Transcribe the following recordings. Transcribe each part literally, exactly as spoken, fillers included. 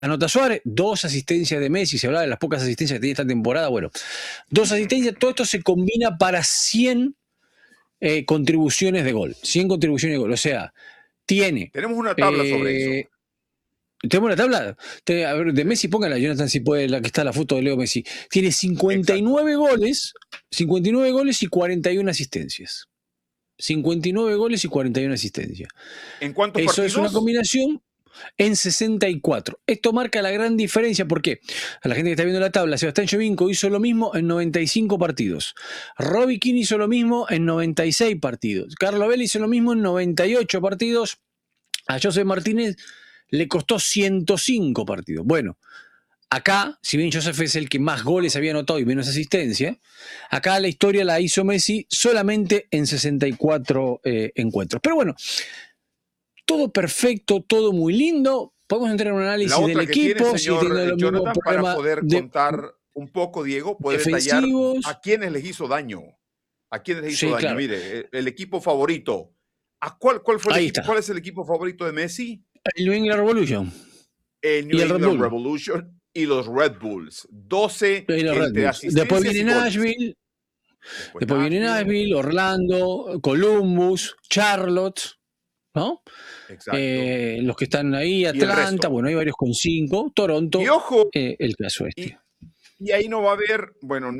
anota Suárez, dos asistencias de Messi, se hablaba de las pocas asistencias que tenía esta temporada, bueno, dos asistencias, todo esto se combina para cien eh, contribuciones de gol, cien contribuciones de gol, o sea, tiene... Tenemos una tabla eh, sobre eso. Tenemos una tabla Te, a ver, de Messi, póngala, Jonathan, si puede, la que está la foto de Leo Messi. Tiene cincuenta y nueve Exacto. goles, cincuenta y nueve goles y cuarenta y una asistencias. cincuenta y nueve goles y cuarenta y una asistencias. ¿En cuántos Eso partidos? es una combinación en sesenta y cuatro. Esto marca la gran diferencia porque a la gente que está viendo la tabla, Sebastián Giovinco hizo lo mismo en noventa y cinco partidos. Robbie Keane hizo lo mismo en noventa y seis partidos. Carlo Vela hizo lo mismo en noventa y ocho partidos. A José Martínez le costó ciento cinco partidos. Bueno, acá, si bien Joseph es el que más goles había anotado y menos asistencia, acá la historia la hizo Messi solamente en sesenta y cuatro eh, encuentros. Pero bueno, todo perfecto, todo muy lindo. Podemos entrar en un análisis la otra del que equipo. Tiene, señor si Jonathan, para poder de, contar un poco, Diego, puede detallar a quiénes les hizo daño. A quiénes les hizo sí, daño. Claro. Mire, el, el equipo favorito. ¿A cuál, cuál, fue el Ahí equipo, está. ¿Cuál es el equipo favorito de Messi? El New England Revolution. El New y el England Revolution y los Red Bulls. doce y los entre Red asistencias Después viene y Nashville. Después, Después Nashville. viene Nashville, Orlando, Columbus, Charlotte, ¿no? Exacto. Eh, los que están ahí, Atlanta, bueno, hay varios con cinco, Toronto, y ojo, eh, el caso este. Y, y ahí no va a haber, bueno,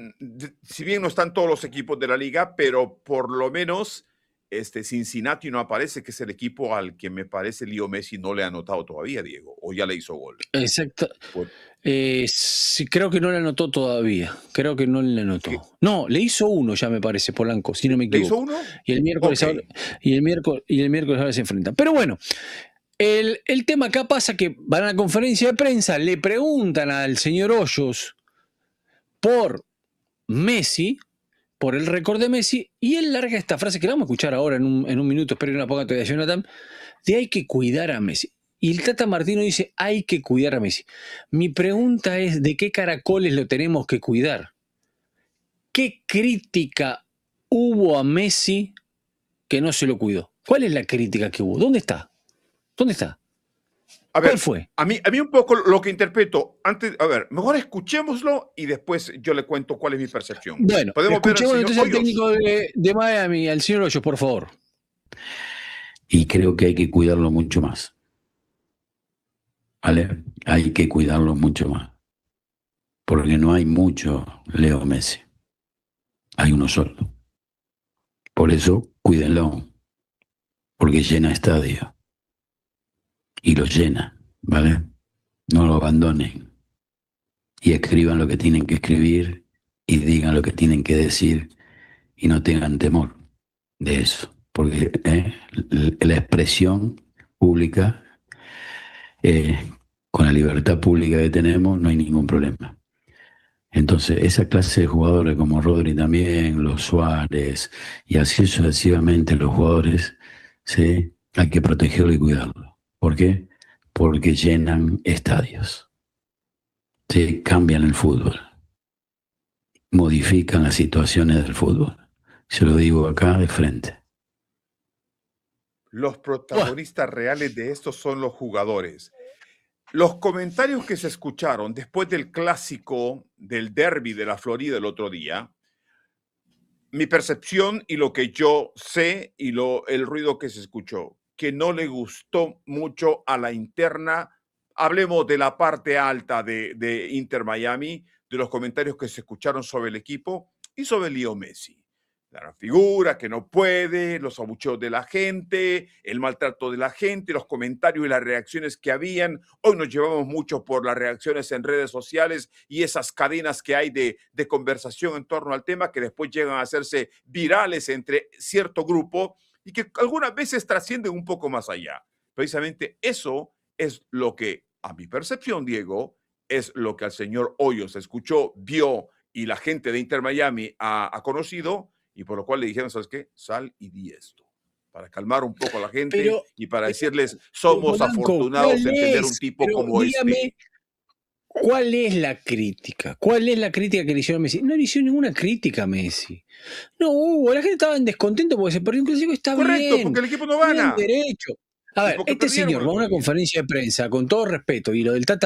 si bien no están todos los equipos de la liga, pero por lo menos este Cincinnati no aparece, que es el equipo al que me parece Leo Messi no le ha anotado todavía, Diego, o ya le hizo gol. Exacto. Pues, eh, sí, creo que no le anotó todavía. Creo que no le anotó. ¿Qué? No, le hizo uno ya me parece, Polanco, si no me equivoco. ¿Le hizo uno? Y el miércoles, okay. ahora, y el miércoles, y el miércoles ahora se enfrentan. Pero bueno, el, el tema acá pasa que van a la conferencia de prensa, le preguntan al señor Hoyos por Messi, por el récord de Messi, y él larga esta frase que la vamos a escuchar ahora en un, en un minuto, espero que no la ponga todavía Jonathan, de hay que cuidar a Messi. Y el Tata Martino dice, hay que cuidar a Messi. Mi pregunta es, ¿de qué caracoles lo tenemos que cuidar? ¿Qué crítica hubo a Messi que no se lo cuidó? ¿Cuál es la crítica que hubo? ¿Dónde está? ¿Dónde está? A ver, ¿Cuál fue? A mí, a mí un poco lo que interpreto, antes, a ver, mejor escuchémoslo y después yo le cuento cuál es mi percepción. Bueno, ¿Podemos escuchemos ver al entonces al técnico de, de Miami, al señor Hoyos, por favor. Y creo que hay que cuidarlo mucho más. ¿Vale? Hay que cuidarlo mucho más. Porque no hay mucho Leo Messi. Hay uno solo. Por eso, cuídenlo. Porque llena estadio. Y lo llena, ¿vale? No lo abandonen. Y escriban lo que tienen que escribir y digan lo que tienen que decir y no tengan temor de eso. Porque eh, la expresión pública, eh, con la libertad pública que tenemos, no hay ningún problema. Entonces, esa clase de jugadores como Rodri también, los Suárez, y así sucesivamente los jugadores, ¿sí? Hay que protegerlo y cuidarlo. ¿Por qué? Porque llenan estadios. ¿Sí? Cambian el fútbol. Modifican las situaciones del fútbol. Se lo digo acá de frente. Los protagonistas reales de esto son los jugadores. Los comentarios que se escucharon después del clásico del derbi de la Florida el otro día, mi percepción y lo que yo sé y lo, el ruido que se escuchó, que no le gustó mucho a la interna, hablemos de la parte alta de, de Inter Miami, de los comentarios que se escucharon sobre el equipo y sobre Leo Messi. La figura que no puede, los abucheos de la gente, el maltrato de la gente, los comentarios y las reacciones que habían. Hoy nos llevamos mucho por las reacciones en redes sociales y esas cadenas que hay de, de conversación en torno al tema que después llegan a hacerse virales entre cierto grupo y que algunas veces trascienden un poco más allá. Precisamente eso es lo que, a mi percepción, Diego, es lo que al señor Hoyos escuchó, vio y la gente de Inter Miami ha, ha conocido. Y por lo cual le dijeron, ¿sabes qué? Sal y di esto. Para calmar un poco a la gente pero, y para decirles, somos Blanco, afortunados en tener un tipo pero como dígame, este. ¿Cuál es la crítica? ¿Cuál es la crítica que le hicieron a Messi? No le hicieron ninguna crítica a Messi. No hubo, la gente estaba en descontento porque se perdió un clásico, está Correcto, bien. porque el equipo no gana. Tienen derecho. A Y ver, porque este perdieron señor el va a una otro día. conferencia de prensa, con todo respeto, y lo del Tata